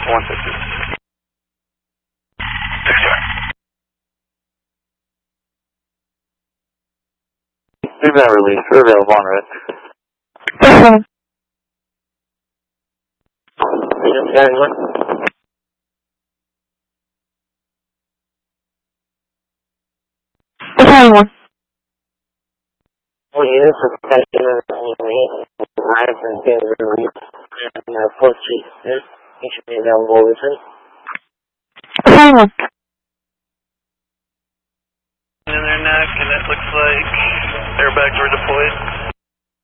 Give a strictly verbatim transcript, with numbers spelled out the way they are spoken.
one sixty. We've been released. We're available on red. Okay. Okay, one. Well, units are protected anyway. Madison being released. And uh, Fourth Street, he should be available with him. Okay, one. In their neck, and it looks like airbags were deployed.